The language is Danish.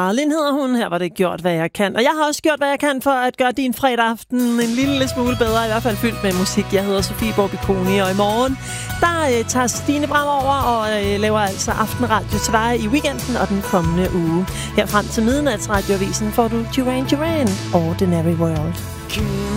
Marlin hedder hun. Her var det gjort, hvad jeg kan. Og jeg har også gjort, hvad jeg kan for at gøre din fredag aften en lille smule bedre. I hvert fald fyldt med musik. Jeg hedder Sofie Borbikoni, og i morgen, der tager Stine Bram over og laver altså aftenradio til dig i weekenden og den kommende uge. Her frem til midnatsradioavisen får du Duran Duran, Ordinary World.